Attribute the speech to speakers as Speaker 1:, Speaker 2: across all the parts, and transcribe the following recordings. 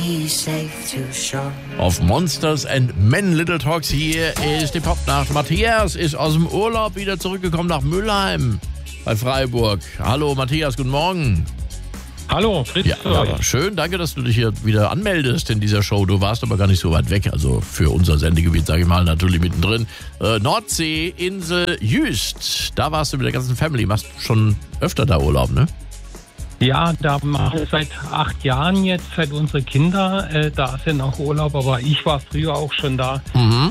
Speaker 1: Auf Monsters and Men Little Talks hier ist die Popnacht. Matthias ist aus dem Urlaub wieder zurückgekommen nach Mülheim bei Freiburg. Hallo Matthias, guten Morgen.
Speaker 2: Hallo, Fritz.
Speaker 1: Ja, schön, danke, dass du dich hier wieder anmeldest in dieser Show. Du warst aber gar nicht so weit weg, also für unser Sendegebiet, sage ich mal, natürlich mittendrin. Nordsee, Insel Jüst, da warst du mit der ganzen Family. Machst schon öfter da Urlaub, ne?
Speaker 2: Ja, da machen wir seit 8 Jahren jetzt, seit unsere Kinder da sind auch Urlaub, aber ich war früher auch schon da.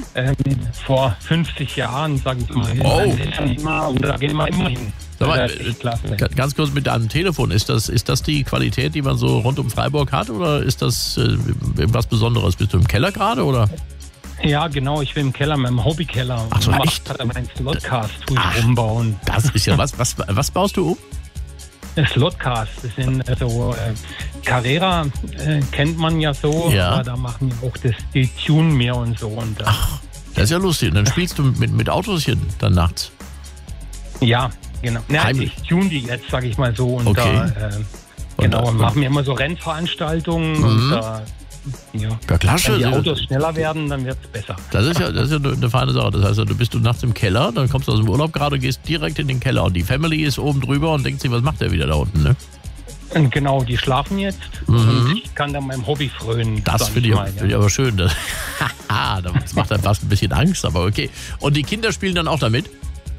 Speaker 2: Vor 50 Jahren, sage ich mal. Und da gehen wir immer hin.
Speaker 1: Sag mal, ganz kurz mit deinem Telefon, ist das die Qualität, die man so rund um Freiburg hat, oder ist das was Besonderes? Bist du im Keller gerade, oder?
Speaker 2: Ja, genau, ich bin im Keller, meinem Hobbykeller.
Speaker 1: Ach so, echt?
Speaker 2: Mein Slotcast umbauen.
Speaker 1: Das ist ja was baust du um?
Speaker 2: Slotcast, das sind so Carrera, kennt man ja so,
Speaker 1: ja.
Speaker 2: Aber da machen wir auch die Tune mehr und so. Und,
Speaker 1: ach, das ist ja lustig. Und dann spielst du mit Autoschen dann nachts?
Speaker 2: Ja, genau. Ja, ich tune die jetzt, sag ich mal so. Und
Speaker 1: okay.
Speaker 2: Und machen wir immer so Rennveranstaltungen und ja,
Speaker 1: klasse.
Speaker 2: Wenn die Autos schneller werden, dann wird es besser.
Speaker 1: Das ist ja eine feine Sache. Das heißt, du bist nachts im Keller, dann kommst du aus dem Urlaub gerade, gehst direkt in den Keller und die Family ist oben drüber und denkt sich, was macht der wieder da unten, ne?
Speaker 2: Und genau, die schlafen jetzt und ich kann dann meinem Hobby frönen.
Speaker 1: Das finde ich aber schön. Das macht dann fast ein bisschen Angst, aber okay. Und die Kinder spielen dann auch damit?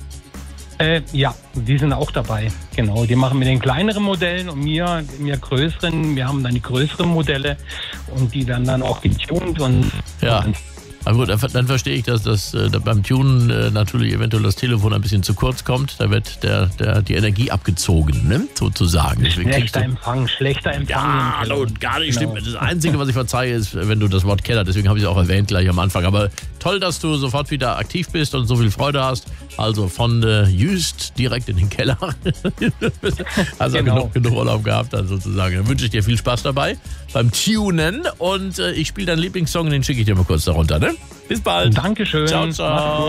Speaker 2: Ja, die sind auch dabei, genau. Die machen mit den kleineren Modellen und mir größeren. Wir haben dann die größeren Modelle und die werden dann auch getuned.
Speaker 1: Ja, aber gut, dann verstehe ich, dass beim Tunen natürlich eventuell das Telefon ein bisschen zu kurz kommt. Da wird die Energie abgezogen, ne? Sozusagen.
Speaker 2: Schlechter Empfang.
Speaker 1: Ja, gar nicht schlimm. Das Einzige, was ich verzeihe, ist, wenn du das Wort Keller, deswegen habe ich es auch erwähnt gleich am Anfang. Aber toll, dass du sofort wieder aktiv bist und so viel Freude hast. Also von Jüst direkt in den Keller. Also genug Urlaub gehabt, dann sozusagen. Dann wünsche ich dir viel Spaß dabei beim Tunen und ich spiele deinen Lieblingssong, den schicke ich dir mal kurz darunter, ne? Bis bald.
Speaker 2: Dankeschön.
Speaker 1: Ciao, ciao.